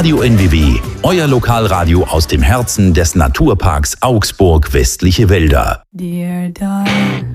Radio NWW, euer Lokalradio aus dem Herzen des Naturparks Augsburg Westliche Wälder. Dear Diane.